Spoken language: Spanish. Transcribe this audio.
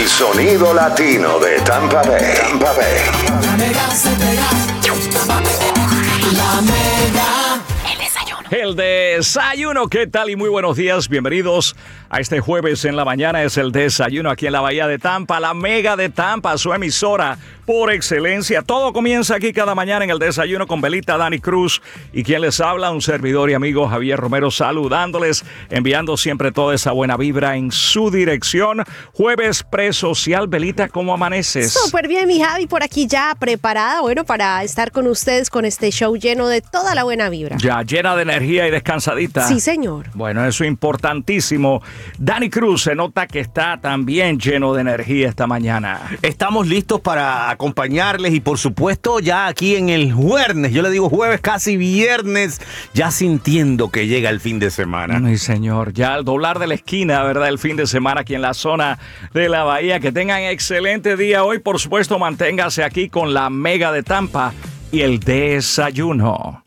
El sonido latino de Tampa Bay. Tampa Bay. La Mega se pega. La Mega. El desayuno, ¿qué tal? Y muy buenos días, bienvenidos a este jueves en la mañana. Es el desayuno aquí en la Bahía de Tampa, la Mega de Tampa, su emisora por excelencia. Todo comienza aquí cada mañana en el desayuno con Belita, Dani Cruz y quien les habla, un servidor y amigo Javier Romero, saludándoles, enviando siempre toda esa buena vibra en su dirección. Jueves presocial. Belita, ¿cómo amaneces? Súper bien, mi Javi, por aquí ya preparada, bueno, para estar con ustedes con este show lleno de toda la buena vibra. Ya llena de energía y descansadita. Sí, señor. Bueno, eso es importantísimo. Dani Cruz, se nota que está también lleno de energía esta mañana. Estamos listos para acompañarles y por supuesto ya aquí en el jueves, yo le digo jueves, casi viernes, ya sintiendo que llega el fin de semana. Ay, señor, ya al doblar de la esquina, ¿verdad? El fin de semana aquí en la zona de la Bahía. Que tengan excelente día hoy. Por supuesto, manténgase aquí con la Mega de Tampa y el desayuno.